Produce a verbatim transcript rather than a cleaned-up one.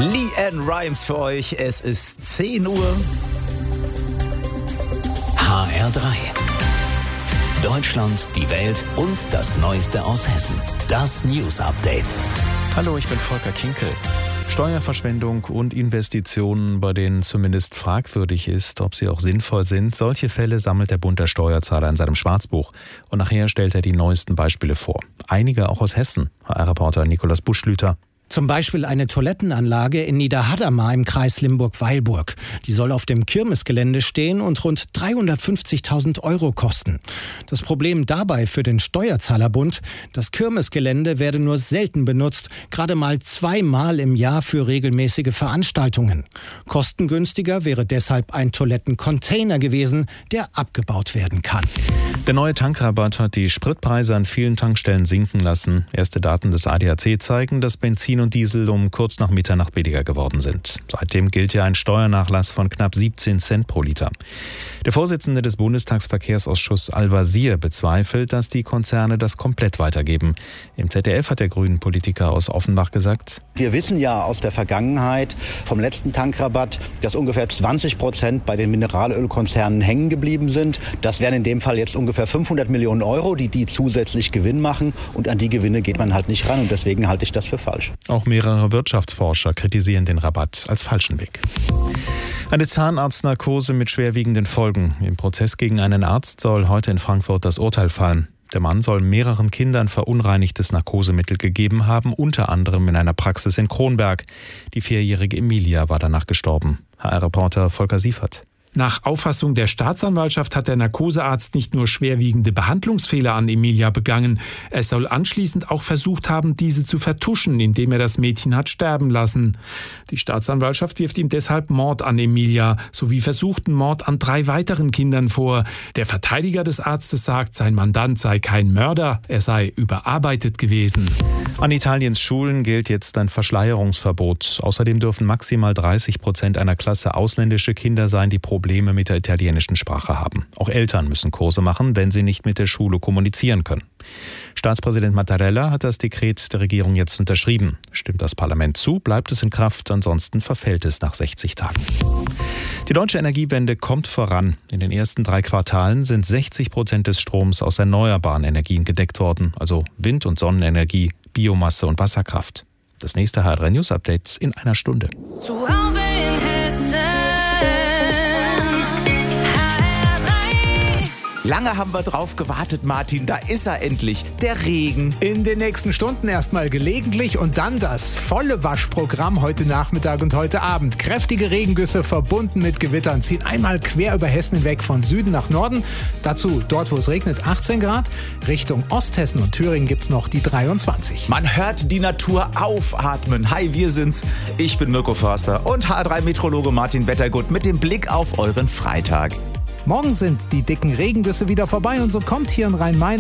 LeAnn Rimes für euch. Es ist zehn Uhr. H R drei. Deutschland, die Welt und das Neueste aus Hessen. Das News Update. Hallo, ich bin Volker Kinkel. Steuerverschwendung und Investitionen, bei denen zumindest fragwürdig ist, ob sie auch sinnvoll sind. Solche Fälle sammelt der Bund der Steuerzahler in seinem Schwarzbuch. Und nachher stellt er die neuesten Beispiele vor. Einige auch aus Hessen. H R-Reporter Nikolaus Buschlüter. Zum Beispiel eine Toilettenanlage in Niederhadamar im Kreis Limburg-Weilburg. Die soll auf dem Kirmesgelände stehen und rund dreihundertfünfzigtausend Euro kosten. Das Problem dabei für den Steuerzahlerbund: Das Kirmesgelände werde nur selten benutzt, gerade mal zweimal im Jahr für regelmäßige Veranstaltungen. Kostengünstiger wäre deshalb ein Toilettencontainer gewesen, der abgebaut werden kann. Der neue Tankrabatt hat die Spritpreise an vielen Tankstellen sinken lassen. Erste Daten des A D A C zeigen, dass Benzin und Diesel um kurz nach Mitternacht billiger geworden sind. Seitdem gilt ja ein Steuernachlass von knapp siebzehn Cent pro Liter. Der Vorsitzende des Bundestagsverkehrsausschusses Al-Wazir bezweifelt, dass die Konzerne das komplett weitergeben. Im Z D F hat der Grünen-Politiker aus Offenbach gesagt: Wir wissen ja aus der Vergangenheit vom letzten Tankrabatt, dass ungefähr zwanzig Prozent bei den Mineralölkonzernen hängen geblieben sind. Das wären in dem Fall jetzt ungefähr fünfhundert Millionen Euro, die die zusätzlich Gewinn machen. Und an die Gewinne geht man halt nicht ran. Und deswegen halte ich das für falsch. Auch mehrere Wirtschaftsforscher kritisieren den Rabatt als falschen Weg. Eine Zahnarztnarkose mit schwerwiegenden Folgen. Im Prozess gegen einen Arzt soll heute in Frankfurt das Urteil fallen. Der Mann soll mehreren Kindern verunreinigtes Narkosemittel gegeben haben, unter anderem in einer Praxis in Kronberg. Die vierjährige Emilia war danach gestorben. H R-Reporter Volker Siefert. Nach Auffassung der Staatsanwaltschaft hat der Narkosearzt nicht nur schwerwiegende Behandlungsfehler an Emilia begangen, er soll anschließend auch versucht haben, diese zu vertuschen, indem er das Mädchen hat sterben lassen. Die Staatsanwaltschaft wirft ihm deshalb Mord an Emilia sowie versuchten Mord an drei weiteren Kindern vor. Der Verteidiger des Arztes sagt, sein Mandant sei kein Mörder, er sei überarbeitet gewesen. An Italiens Schulen gilt jetzt ein Verschleierungsverbot. Außerdem dürfen maximal dreißig Prozent einer Klasse ausländische Kinder sein, die Probleme mit der italienischen Sprache haben. Auch Eltern müssen Kurse machen, wenn sie nicht mit der Schule kommunizieren können. Staatspräsident Mattarella hat das Dekret der Regierung jetzt unterschrieben. Stimmt das Parlament zu, bleibt es in Kraft, ansonsten verfällt es nach sechzig Tagen. Die deutsche Energiewende kommt voran. In den ersten drei Quartalen sind sechzig Prozent des Stroms aus erneuerbaren Energien gedeckt worden, also Wind- und Sonnenenergie, Biomasse und Wasserkraft. Das nächste H R drei News Update in einer Stunde. Zu Hause in Hessen. Lange haben wir drauf gewartet, Martin. Da ist er endlich. Der Regen. In den nächsten Stunden erstmal gelegentlich und dann das volle Waschprogramm heute Nachmittag und heute Abend. Kräftige Regengüsse verbunden mit Gewittern ziehen einmal quer über Hessen hinweg von Süden nach Norden. Dazu, dort wo es regnet, achtzehn Grad. Richtung Osthessen und Thüringen gibt's noch die dreiundzwanzig. Man hört die Natur aufatmen. Hi, wir sind's. Ich bin Mirko Förster und H R drei Meteorologe Martin Wettergut mit dem Blick auf euren Freitag. Morgen sind die dicken Regengüsse wieder vorbei und so kommt hier in Rhein-Main